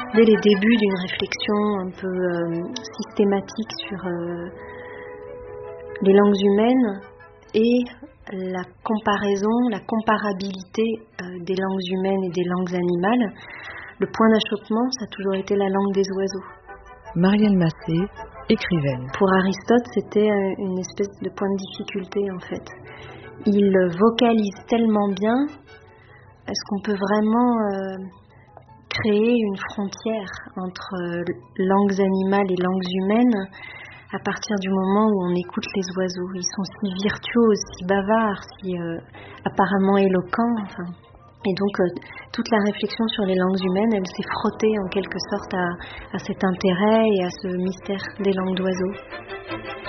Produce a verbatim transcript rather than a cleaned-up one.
dès les débuts d'une réflexion un peu euh, systématique sur euh, les langues humaines et la comparaison, la comparabilité euh, des langues humaines et des langues animales. Le point d'achoppement, ça a toujours été la langue des oiseaux. Marielle Massé, écrivaine. Pour Aristote, c'était une espèce de point de difficulté en fait. Il vocalise tellement bien, est-ce qu'on peut vraiment euh, créer une frontière entre euh, langues animales et langues humaines à partir du moment où on écoute les oiseaux? Ils sont si virtuoses, si bavards, si euh, apparemment éloquents. Enfin. Et donc, euh, toute la réflexion sur les langues humaines, elle s'est frottée en quelque sorte à, à cet intérêt et à ce mystère des langues d'oiseaux.